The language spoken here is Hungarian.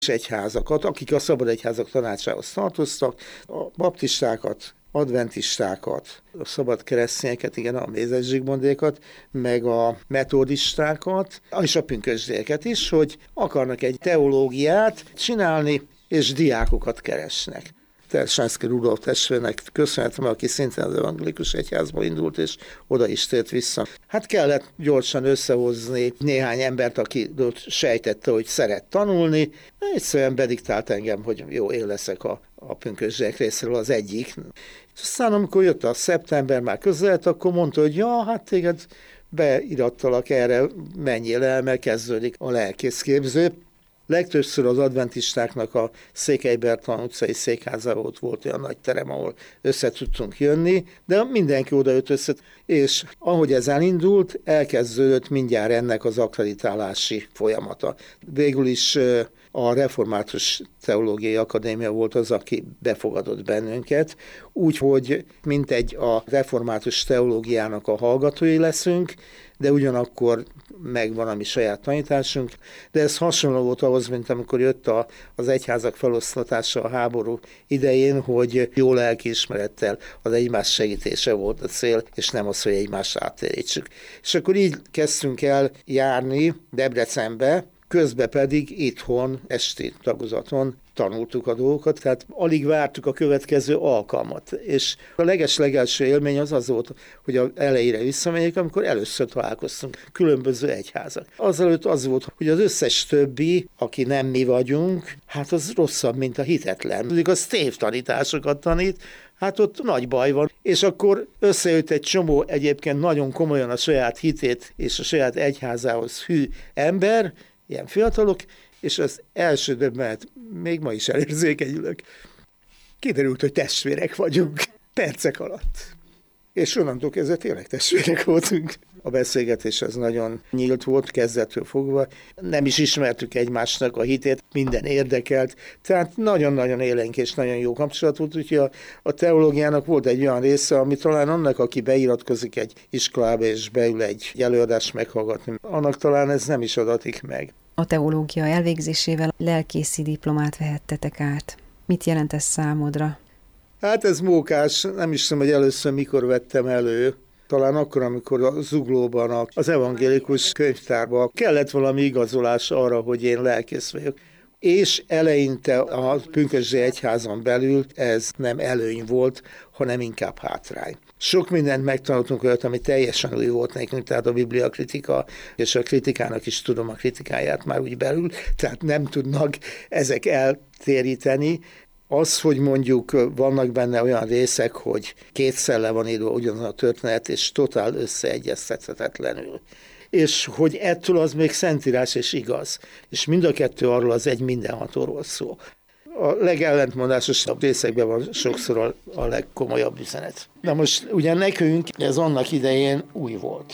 egyházakat, akik a szabad egyházak tanácsához tartoztak, a baptistákat, adventistákat, a szabad keresztényeket, igen, a Mézes Zsigmondékat, meg a metodistákat, és a pünkösdéket is, hogy akarnak egy teológiát csinálni, és diákokat keresnek. Tersánszky Rudolf testvérnek köszönhetem, aki szintén az evangélikus egyházba indult, és oda is tért vissza. Hát kellett gyorsan összehozni néhány embert, aki sejtette, hogy szeret tanulni. Egyszerűen bediktált engem, hogy jó, én leszek a pünkösdék részéről az egyik. Aztán amikor jött a szeptember, már közeledett, akkor mondta, hogy ja, hát téged beirattalak erre, menjél el, mert kezdődik a lelkészképző. Legtöbbször az adventistáknak a Székely Bertalan utcai székházában volt olyan nagy terem, ahol össze tudtunk jönni, de mindenki oda jött össze, és ahogy ez elindult, elkezdődött mindjárt ennek az akkreditálási folyamata. Végül is a Református Teológiai Akadémia volt az, aki befogadott bennünket, úgyhogy mintegy a református teológiának a hallgatói leszünk, de ugyanakkor megvan a mi saját tanításunk, de ez hasonló volt ahhoz, mint amikor jött az egyházak feloszlatása a háború idején, hogy jó lelkiismerettel az egymás segítése volt a cél, és nem az, hogy egymást áttérítsük. És akkor így kezdtünk el járni Debrecenbe, közben pedig itthon, esti tagozaton tanultuk a dolgokat, tehát alig vártuk a következő alkalmat. És a leges-legelső élmény az volt, hogy az elejére visszamegyek, amikor először találkoztunk különböző egyházak. Azelőtt az volt, hogy az összes többi, aki nem mi vagyunk, hát az rosszabb, mint a hitetlen. Mondjuk az tévtanításokat tanít, hát ott nagy baj van. És akkor összejött egy csomó egyébként nagyon komolyan a saját hitét és a saját egyházához hű ember, ilyen fiatalok, és az első döbbenet, még ma is elérzékenyülök, kiderült, hogy testvérek vagyunk percek alatt. És onnantól kezdve tényleg testvérek voltunk. A beszélgetés az nagyon nyílt volt, kezdettől fogva. Nem is ismertük egymásnak a hitét, minden érdekelt. Tehát nagyon-nagyon élénk és nagyon jó kapcsolat volt, úgyhogy a teológiának volt egy olyan része, ami talán annak, aki beiratkozik egy iskolába és beül egy előadást meghallgatni, annak talán ez nem is adatik meg. A teológia elvégzésével lelkészi diplomát vehettetek át. Mit jelent ez számodra? Hát ez mókás, nem is tudom, hogy először mikor vettem elő. Talán akkor, amikor a Zuglóban, az evangélikus könyvtárban kellett valami igazolás arra, hogy én lelkész vagyok. És eleinte a pünkösdi egyházon belül ez nem előny volt, hanem inkább hátrány. Sok mindent megtanultunk olyat, ami teljesen új volt nekünk, tehát a bibliakritika, és a kritikának is tudom a kritikáját már úgy belül, tehát nem tudnak ezek eltéríteni. Az, hogy mondjuk vannak benne olyan részek, hogy kétszer le van írva ugyanaz a történet, és totál összeegyeztethetetlenül. És hogy ettől az még szentírás és igaz. És mind a kettő arról az egy mindenhatóról szól. A legellentmondásosabb részekben van sokszor a legkomolyabb üzenet. Na most ugye nekünk ez annak idején új volt.